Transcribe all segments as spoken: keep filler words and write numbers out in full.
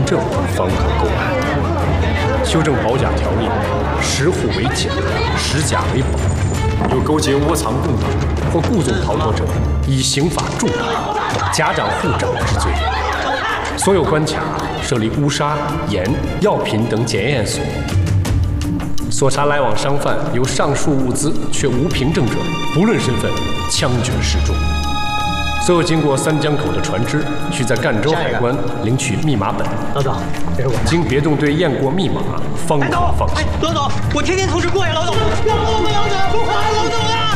证方可购买。修正保甲条例，十户为甲，十甲为保。有勾结窝藏共党或故纵逃脱者，以刑法重判，甲长户长之罪。所有关卡设立乌纱、盐、药品等检验所。所查来往商贩有上述物资却无凭证者，不论身份，枪决示众。所有经过三江口的船只，需在赣州海关领取密码本。 老总，这是我。 经别动队验过密码，方可放行。 老总，我天天从事过呀，老总。要不我们老总不还老总啊！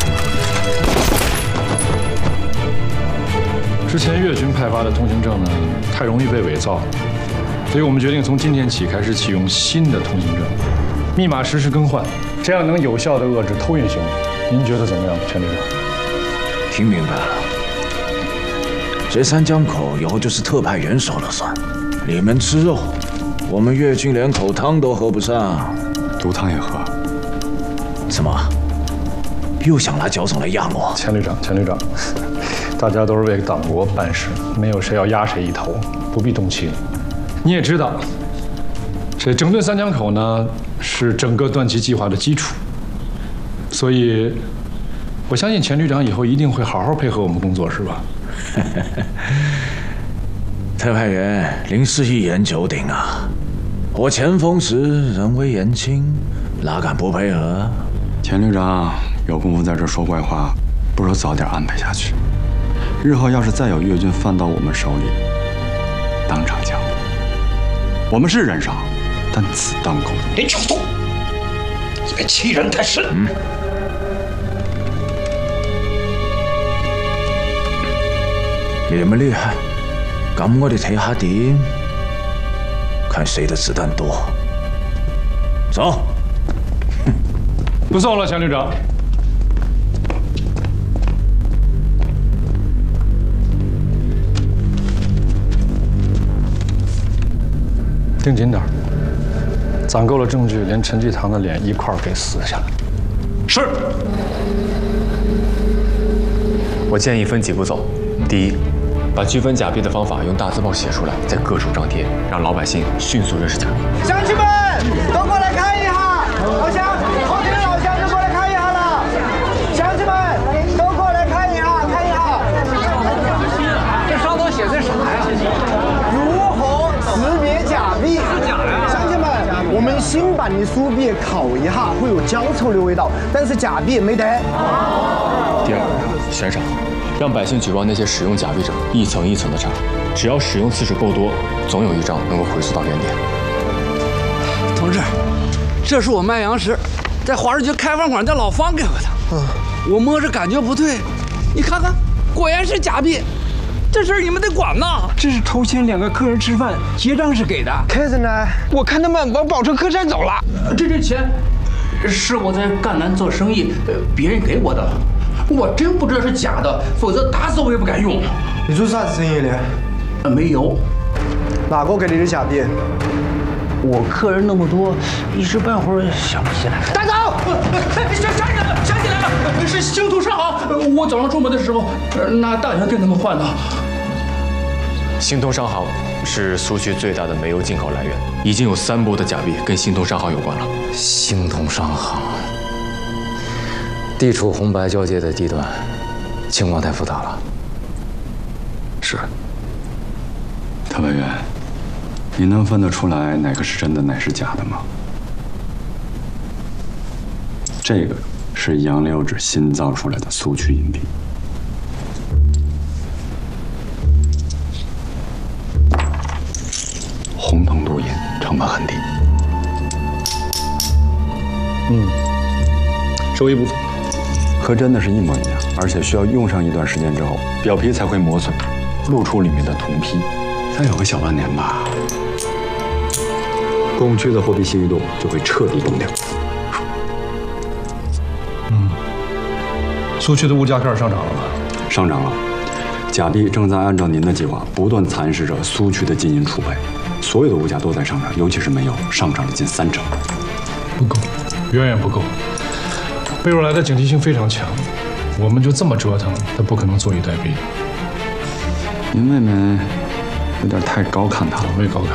之前越军派发的通行证呢，太容易被伪造，所以我们决定从今天起开始启用新的通行证，密码实时更换，这样能有效地遏制偷运行为。您觉得怎么样，钱旅长？ 听明白了。这三江口以后就是特派员说了算，你们吃肉，我们越军连口汤都喝不上， 毒汤也喝。 什么？又想拿脚手来压我？ 钱旅长，钱旅长，大家都是为党国办事，没有谁要压谁一头，不必动气。你也知道，这整顿三江口呢，是整个段祺计划的基础，所以我相信钱旅长以后一定会好好配合我们工作，是吧？ 特派员临事一言九鼎啊！我前锋时人微言轻，哪敢不配合？ 钱旅长有功夫在这说怪话，不如早点安排下去。日后要是再有越军犯到我们手里，当场枪毙。我们是人少，但子弹够多。 你少动！你别欺人太甚。嗯。 你们厉害，咁我哋睇下點，看誰的子彈多。走。 不送了，钱旅长。盯紧点，攒够了证据，连陈继堂的脸一块儿给撕下来。 是。我建议分几步走。第一，把区分假币的方法用大字报写出来，再各处张贴，让老百姓迅速认识假币。 乡亲们，都过来看一下，老乡，后天的老乡都过来看一下了。乡亲们，都过来看一下，看一下。 这上头写的啥呀？ 如何识别假币？乡亲们，我们新版的书币烤一下会有焦臭的味道，但是假币没得。 第二，悬赏。让百姓举报那些使用假币者，一层一层的查，只要使用次数够多，总有一张能够回溯到原点。 同志，这是我卖羊时在华人区开饭馆的老方给我的。嗯，我摸着感觉不对，你看看，果然是假币。这事儿你们得管呐！ 这是头前两个客人吃饭，结账是给的。 客人呢？ 我看他们往宝车客栈走了。 这这钱是我在赣南做生意，别人给我的。我真不知道是假的，否则打死我也不敢用。 你做啥子生意的？ 呃，没有。 哪个给你的假币？ 我客人那么多，一时半会儿想不起来。 带走！ 想想起来了，想起来了，是星途商行。我早上出门的时候拿大洋跟他们换的。 星通商行是苏区最大的煤油进口来源，已经有三波的假币跟星通商行有关了。 星通商行。地处红白交界的地段，情况太复杂了。 是，特派员，你能分得出来哪个是真的，哪是假的吗？这个是杨柳脂新造出来的苏区银币，红铜镀银，成本很低。 嗯，收益不错。 和真的是一模一样，而且需要用上一段时间之后，表皮才会磨损，露出里面的铜坯。再有个小半年吧，供区的货币信誉度就会彻底崩掉。 嗯，苏区的物价开始上涨了吧？ 上涨了，假币正在按照您的计划不断蚕食着苏区的金银储备，所有的物价都在上涨，尤其是煤油上涨了近三成。 不够，远远不够。贝若来的警惕性非常强，我们就这么折腾，他不可能坐以待毙。 您妹妹有点太高看他了， 我没高看。